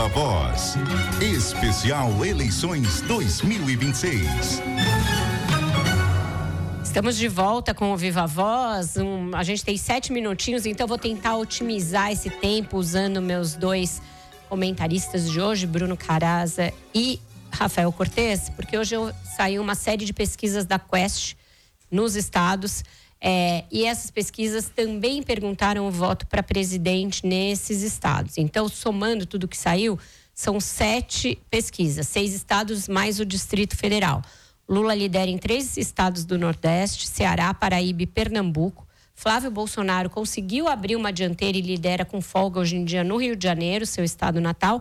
Voz. Especial Eleições 2026. Estamos de volta com o Viva Voz. A gente tem 7 minutinhos, então eu vou tentar otimizar esse tempo usando meus 2 comentaristas de hoje, Bruno Caraza e Rafael Cortez, porque hoje saiu uma série de pesquisas da Quest nos estados. E essas pesquisas também perguntaram o voto para presidente nesses estados. Então, somando tudo que saiu, são 7 pesquisas, 6 estados mais o Distrito Federal. Lula lidera em 3 estados do Nordeste, Ceará, Paraíba e Pernambuco. Flávio Bolsonaro conseguiu abrir uma dianteira e lidera com folga hoje em dia no Rio de Janeiro, seu estado natal.